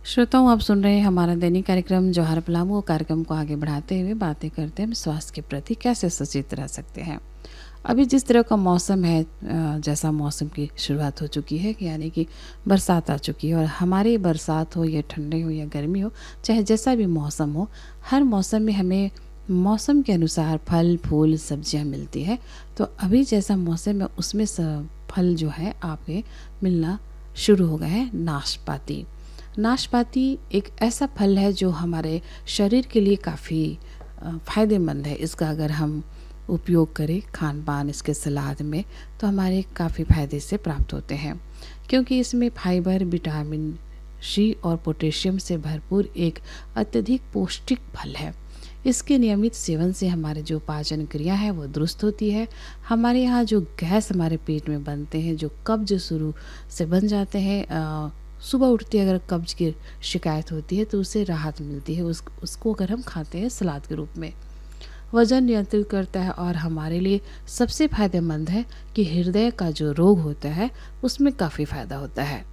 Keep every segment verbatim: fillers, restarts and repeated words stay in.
श्रोताओं, आप सुन रहे हैं हमारा दैनिक कार्यक्रम जौहर पलामू। कार्यक्रम को आगे बढ़ाते हुए बातें करते हैं हम स्वास्थ्य के प्रति कैसे सचेत रह सकते हैं। अभी जिस तरह का मौसम है, अ, जैसा मौसम की शुरुआत हो चुकी है कि यानी कि बरसात आ चुकी है। और हमारी बरसात हो या ठंडी हो या गर्मी हो, चाहे जैसा भी मौसम हो, हर मौसम में हमें मौसम के अनुसार फल फूल सब्जियां मिलती है। तो अभी जैसा मौसम है उसमें स- फल जो है आपके मिलना शुरू हो गए हैं। नाशपाती नाशपाती एक ऐसा फल है जो हमारे शरीर के लिए काफ़ी फ़ायदेमंद है। इसका अगर हम उपयोग करें खान पान इसके सलाद में, तो हमारे काफ़ी फ़ायदे से प्राप्त होते हैं, क्योंकि इसमें फाइबर, विटामिन सी और पोटेशियम से भरपूर एक अत्यधिक पौष्टिक फल है। इसके नियमित सेवन से हमारे जो पाचन क्रिया है वो दुरुस्त होती है। हमारे यहाँ जो गैस हमारे पेट में बनते हैं, जो कब्ज शुरू से बन जाते हैं, अ, सुबह उठते अगर कब्ज की शिकायत होती है तो उससे राहत मिलती है। उस उसको अगर हम खाते हैं सलाद के रूप में, वज़न नियंत्रित करता है। और हमारे लिए सबसे फ़ायदेमंद है कि हृदय का जो रोग होता है उसमें काफ़ी फ़ायदा होता है।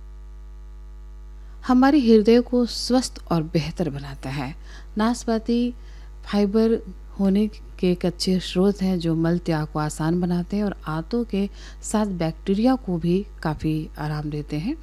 हमारे हृदय को स्वस्थ और बेहतर बनाता है। नाशपाती फाइबर होने के एक अच्छे स्रोत हैं जो मल त्याग को आसान बनाते हैं और आंतों के साथ बैक्टीरिया को भी काफ़ी आराम देते हैं।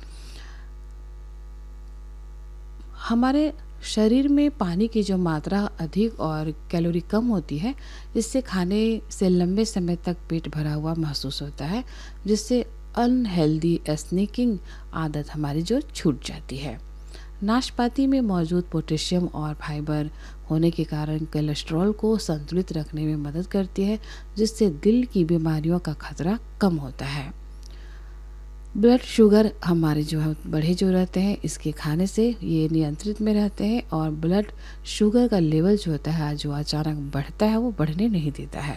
हमारे शरीर में पानी की जो मात्रा अधिक और कैलोरी कम होती है, इससे खाने से लंबे समय तक पेट भरा हुआ महसूस होता है, जिससे अनहेल्दी स्नैकिंग आदत हमारी जो छूट जाती है। नाशपाती में मौजूद पोटेशियम और फाइबर होने के कारण कोलेस्ट्रॉल को संतुलित रखने में मदद करती है, जिससे दिल की बीमारियों का खतरा कम होता है। ब्लड शुगर हमारे जो है बढ़े जो रहते हैं, इसके खाने से ये नियंत्रित में रहते हैं और ब्लड शुगर का लेवल जो होता है जो अचानक बढ़ता है वो बढ़ने नहीं देता है।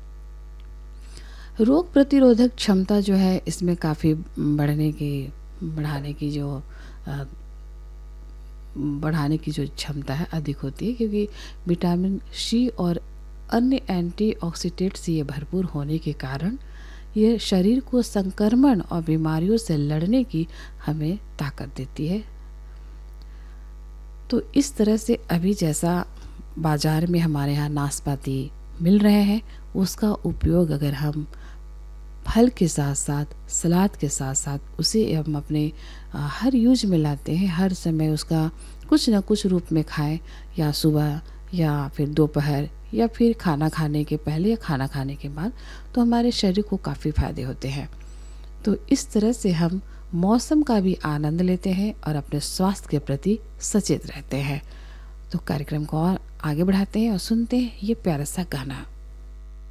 रोग प्रतिरोधक क्षमता जो है इसमें काफ़ी बढ़ने की बढ़ाने की जो अ, बढ़ाने की जो क्षमता है अधिक होती है, क्योंकि विटामिन सी और अन्य एंटीऑक्सीडेंट से ये भरपूर होने के कारण ये शरीर को संक्रमण और बीमारियों से लड़ने की हमें ताकत देती है। तो इस तरह से अभी जैसा बाज़ार में हमारे यहाँ नाशपाती मिल रहे हैं, उसका उपयोग अगर हम फल के साथ साथ, सलाद के साथ साथ उसे हम अपने अ, हर यूज में लाते हैं, हर समय उसका कुछ न कुछ रूप में खाएं, या सुबह या फिर दोपहर या फिर खाना खाने के पहले या खाना खाने के बाद, तो हमारे शरीर को काफ़ी फ़ायदे होते हैं। तो इस तरह से हम मौसम का भी आनंद लेते हैं और अपने स्वास्थ्य के प्रति सचेत रहते हैं। तो कार्यक्रम को और आगे बढ़ाते हैं और सुनते हैं ये प्यारा सा गाना।